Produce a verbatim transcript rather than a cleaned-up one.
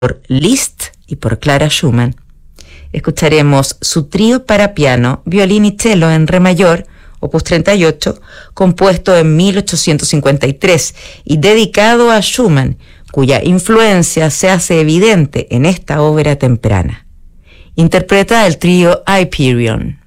por Liszt y por Clara Schumann. Escucharemos su trío para piano, violín y cello en re mayor, opus treinta y ocho, compuesto en mil ochocientos cincuenta y tres y dedicado a Schumann, cuya influencia se hace evidente en esta ópera temprana. Interpreta el trío Hyperion.